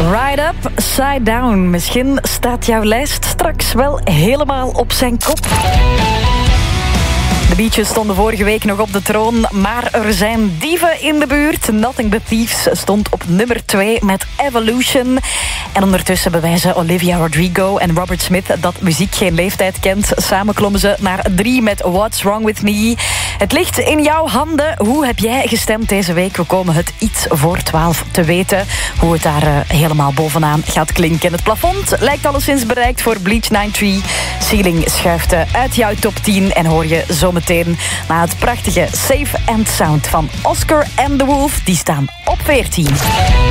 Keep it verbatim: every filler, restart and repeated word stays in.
Ride up, side down. Misschien staat jouw lijst straks wel helemaal op zijn kop. De Beaches stonden vorige week nog op de troon, maar er zijn dieven in de buurt. Nothing But Thieves stond op nummer twee met Evolution. En ondertussen bewijzen Olivia Rodrigo en Robert Smith dat muziek geen leeftijd kent. Samen klommen ze naar drie met What's Wrong With Me. Het ligt in jouw handen. Hoe heb jij gestemd deze week? We komen het iets voor twaalf te weten. Hoe het daar uh, helemaal bovenaan gaat klinken. Het plafond lijkt alleszins bereikt voor Bleach negenennegentig. Ceiling schuift uit jouw top tien en hoor je zometeen na het prachtige Safe and Sound van Oscar and the Wolf. Die staan op veertien.